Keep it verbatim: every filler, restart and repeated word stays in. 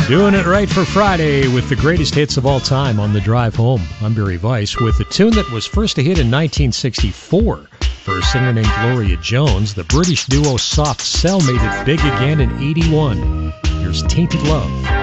Doing it right for Friday with the greatest hits of all time on the drive home. I'm Barry Weiss with a tune that was first a hit in nineteen sixty-four for a singer named Gloria Jones. The British duo Soft Cell made it big again in eighty-one. Here's Tainted Love.